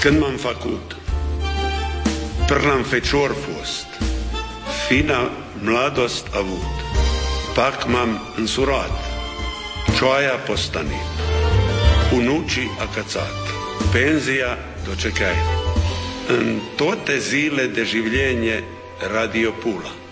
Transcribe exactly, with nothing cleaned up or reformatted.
Când m-am făcut, prlam fecior fost, fina mladost avut, pak m-am însurat, cioaia postanit, unucii acățat, penzia dočekaj. În toate zile de življenje Radio Pula.